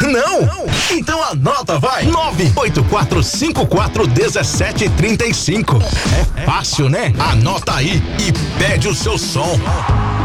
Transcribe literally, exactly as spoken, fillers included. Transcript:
Não? Então anota, vai. nove oito quatro cinco quatro um sete três cinco. É fácil, né? Anota aí e pede o seu som.